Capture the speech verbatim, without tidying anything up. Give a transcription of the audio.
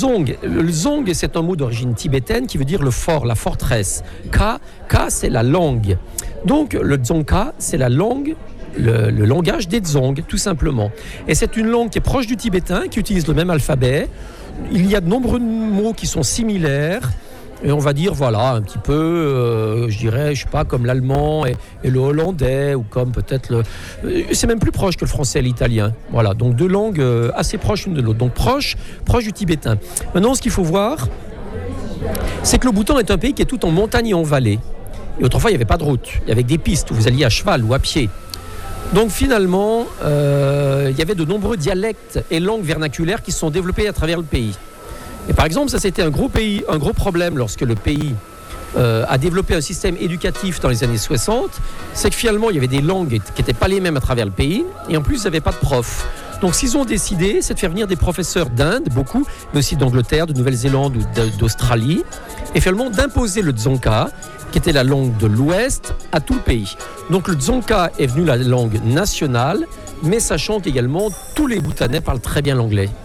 dzong, le dzong, c'est un mot d'origine tibétaine qui veut dire le fort, la forteresse. Ka, ka c'est la langue. Donc le dzongkha, c'est la langue, le, le langage des dzong, tout simplement. Et c'est une langue qui est proche du tibétain, qui utilise le même alphabet. Il y a de nombreux mots qui sont similaires. Et on va dire, voilà, un petit peu, euh, je dirais, je sais pas, comme l'allemand et, et le hollandais, ou comme peut-être le... Euh, c'est même plus proche que le français et l'italien. Voilà, donc deux langues euh, assez proches l'une de l'autre. Donc proche, proche du tibétain. Maintenant, ce qu'il faut voir, c'est que le Bhoutan est un pays qui est tout en montagne et en vallée. Et autrefois, il n'y avait pas de route. Il y avait des pistes où vous alliez à cheval ou à pied. Donc finalement, euh, il y avait de nombreux dialectes et langues vernaculaires qui se sont développés à travers le pays. Et par exemple, ça c'était un gros pays, un gros problème lorsque le pays euh, a développé un système éducatif dans les années soixante, c'est que finalement il y avait des langues qui n'étaient pas les mêmes à travers le pays, et en plus ils n'avaient pas de profs. Donc ce qu'ils ont décidé, c'est de faire venir des professeurs d'Inde, beaucoup, mais aussi d'Angleterre, de Nouvelle-Zélande ou d'Australie, et finalement d'imposer le dzongkha, qui était la langue de l'Ouest, à tout le pays. Donc le dzongkha est venu la langue nationale, mais sachant qu'également tous les Bhoutanais parlent très bien l'anglais.